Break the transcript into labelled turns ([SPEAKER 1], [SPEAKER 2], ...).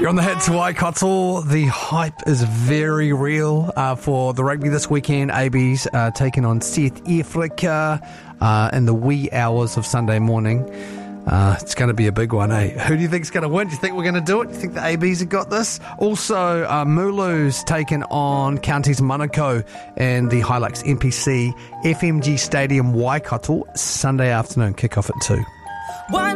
[SPEAKER 1] You're on the Hits Waikato. The hype is very real for the rugby this weekend. AB's taking on South Africa in the wee hours of Sunday morning. It's going to be a big one, eh? Who do you think's going to win? Do you think we're going to do it? Do you think the ABs have got this? Also, Mulu's taken on Counties Manukau and the Hilux NPC FMG Stadium Waikato Sunday afternoon. Kick off at 2.